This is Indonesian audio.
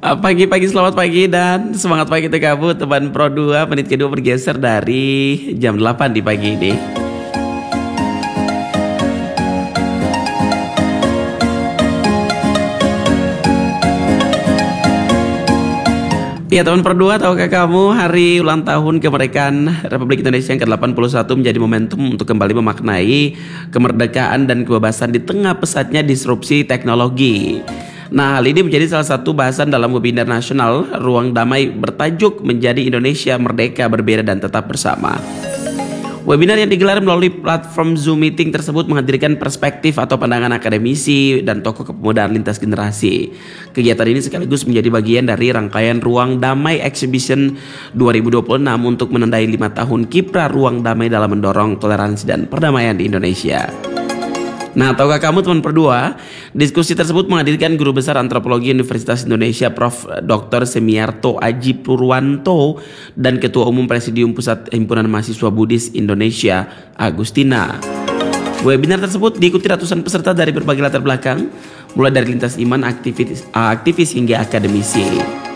Pagi-pagi, selamat pagi dan semangat pagi untuk kamu teman Pro 2. Menit kedua bergeser dari jam 8 di pagi ini. Ya teman Pro 2, tahukah kamu hari ulang tahun kemerdekaan Republik Indonesia yang ke-81 menjadi momentum untuk kembali memaknai kemerdekaan dan kebebasan di tengah pesatnya disrupsi teknologi. Nah, hal ini menjadi salah satu bahasan dalam webinar nasional Ruang Damai bertajuk Menjadi Indonesia Merdeka, Berbeda dan Tetap Bersama. Webinar yang digelar melalui platform Zoom Meeting tersebut menghadirkan perspektif atau pandangan akademisi dan tokoh kepemudaan lintas generasi. Kegiatan ini sekaligus menjadi bagian dari rangkaian Ruang Damai Exhibition 2026 untuk menandai 5 tahun kiprah Ruang Damai dalam mendorong toleransi dan perdamaian di Indonesia. Nah, tahukah kamu teman Pro 2, diskusi tersebut menghadirkan Guru Besar Antropologi Universitas Indonesia Prof. Dr. Semiarto Aji Purwanto dan Ketua Umum Presidium Pusat Himpunan Mahasiswa Buddhis Indonesia Agustina. Webinar tersebut diikuti ratusan peserta dari berbagai latar belakang, mulai dari lintas iman, aktivis hingga akademisi.